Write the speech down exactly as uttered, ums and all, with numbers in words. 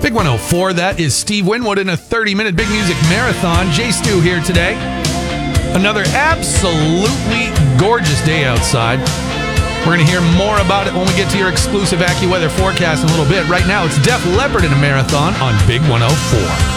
Big one oh four, that is Steve Winwood in a thirty-minute Big Music Marathon. Jay Stu here today. Another absolutely gorgeous day outside. We're going to hear more about it when we get to your exclusive AccuWeather forecast in a little bit. Right now, it's Def Leppard in a marathon on Big one oh four.